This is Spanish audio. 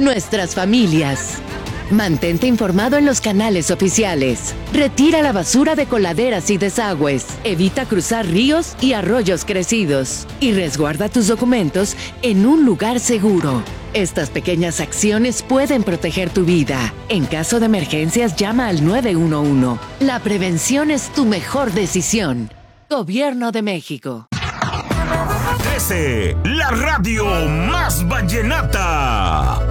nuestras familias. Mantente informado en los canales oficiales. Retira la basura de coladeras y desagües. Evita cruzar ríos y arroyos crecidos. Y resguarda tus documentos en un lugar seguro. Estas pequeñas acciones pueden proteger tu vida. En caso de emergencias, llama al 911. La prevención es tu mejor decisión. Gobierno de México. 13, la radio más vallenata.